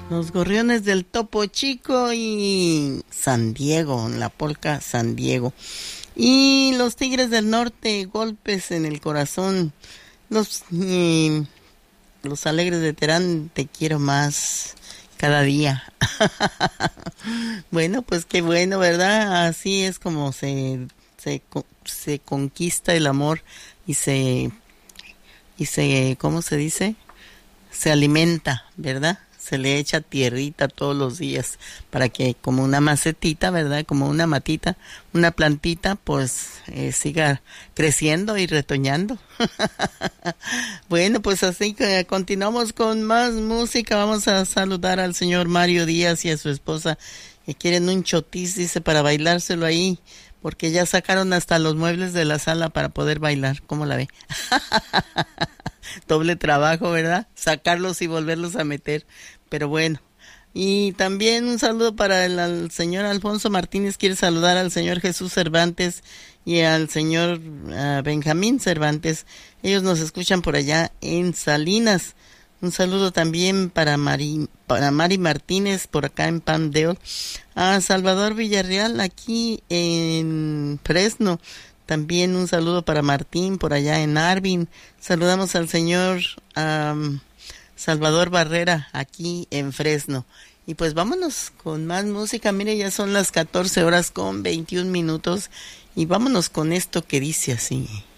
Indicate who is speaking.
Speaker 1: Los Gorriones del Topo Chico y San Diego, la polca San Diego. Y los Tigres del Norte, Golpes en el Corazón. Los Alegres de Terán, Te quiero más cada día. Bueno, pues qué bueno, ¿verdad? Así es como se conquista el amor y ¿cómo se dice? Se alimenta, ¿verdad? Se le echa tierrita todos los días para que como una macetita, ¿verdad? Como una matita, una plantita, pues siga creciendo y retoñando. Bueno, pues así que continuamos con más música. Vamos a saludar al señor Mario Díaz y a su esposa que quieren un chotis, dice, para bailárselo ahí, porque ya sacaron hasta los muebles de la sala para poder bailar. ¿Cómo la ve? Doble trabajo, ¿verdad? Sacarlos y volverlos a meter. Pero bueno. Y también un saludo para el señor Alfonso Martínez. Quiere saludar al señor Jesús Cervantes y al señor Benjamín Cervantes. Ellos nos escuchan por allá en Salinas. Un saludo también para Mari Martínez por acá en Palmdale. A Salvador Villarreal aquí en Fresno. También un saludo para Martín por allá en Arvin. Saludamos al señor Salvador Barrera aquí en Fresno. Y pues vámonos con más música. Mire, ya son las 14 horas con 21 minutos. Y vámonos con esto que dice así.